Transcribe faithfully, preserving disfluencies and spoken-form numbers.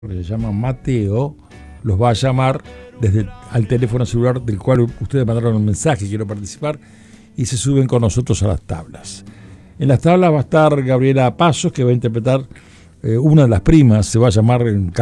que se llama Mateo, los va a llamar desde al teléfono celular del cual ustedes mandaron un mensaje, quiero participar, y se suben con nosotros a las tablas. En las tablas va a estar Gabriela Pasos, que va a interpretar eh, una de las primas, se va a llamar